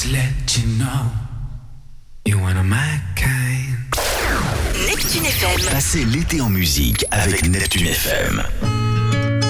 to let you know you're one of my kind. Neptune FM. Passez l'été en musique avec Neptune FM.